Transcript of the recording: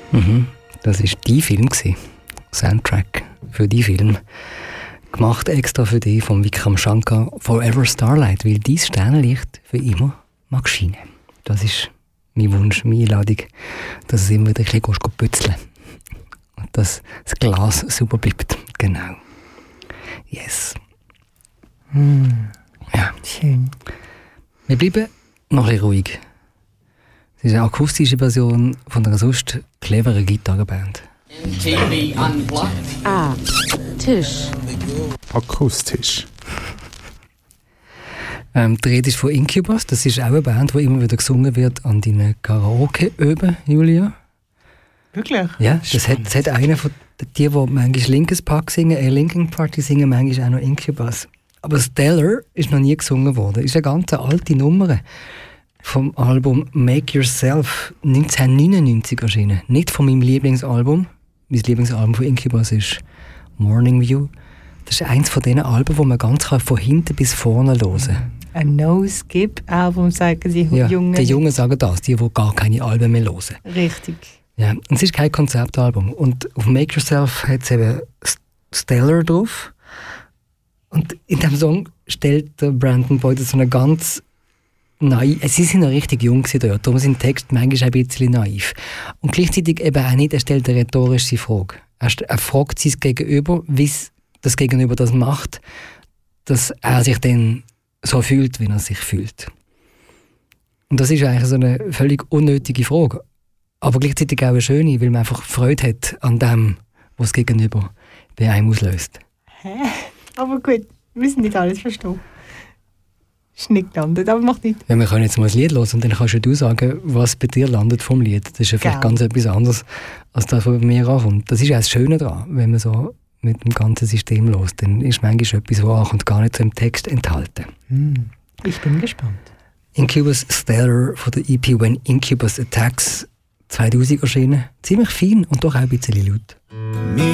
Das war dein Film. Soundtrack für deinen Film. Gemacht extra für dich von Vikram Shankar, Forever Starlight, weil dein Sternenlicht für immer mag scheinen. Das ist mein Wunsch, meine Einladung, dass es immer wieder ein bisschen pützeln und dass das Glas super bleibt. Genau. Yes. Ja. Schön. Wir bleiben noch ein bisschen ruhig. Es ist eine akustische Version von einer sonst cleveren Gitarrenband. MTV Unplugged. Tisch. Akustisch. Die Rede ist von Incubus. Das ist auch eine Band, die immer wieder gesungen wird an deinen Karaoke-Öben, Julia. Wirklich? Ja, das hat einer von die manchmal Linkin Park singen, Linkin Park singen manchmal auch noch Incubus. Aber Stellar ist noch nie gesungen worden. Das ist eine ganz alte Nummer vom Album Make Yourself 1999 erschienen. Nicht von meinem Lieblingsalbum. Mein Lieblingsalbum von Incubus ist Morning View. Das ist eins von diesen Alben, wo man ganz von hinten bis vorne hören kann. Ein No-Skip-Album, sagen die Jungen. Die Jungen sagen das, die gar keine Alben mehr hören. Richtig. Ja, und es ist kein Konzeptalbum. Und auf Make Yourself hat es eben Stellar drauf. Und in diesem Song stellt der Brandon Boyd so eine ganz naiv. Sie sind noch richtig jung dort, darum sind die Texte manchmal ein bisschen naiv. Und gleichzeitig eben auch nicht, er stellt eine rhetorische Frage. Er fragt sein Gegenüber, wie das Gegenüber das macht, dass er sich dann so fühlt, wie er sich fühlt. Und das ist eigentlich so eine völlig unnötige Frage. Aber gleichzeitig auch eine schöne, weil man einfach Freude hat an dem, was das Gegenüber bei einem auslöst. Aber gut, wir müssen nicht alles verstehen. Ist nicht gelandet, aber macht nichts. Ja, wir können jetzt mal ein Lied hören und dann kannst du sagen, was bei dir landet vom Lied. Das ist ja vielleicht ganz etwas anderes, als das, was bei mir ankommt. Das ist ja das Schöne daran, wenn man so mit dem ganzen System los, dann ist manchmal etwas, was ankommt, gar nicht so im Text enthalten. Ich bin gespannt. Incubus Stellar von der EP When Incubus Attacks 2000 erschienen. Ziemlich fein und doch auch ein bisschen laut.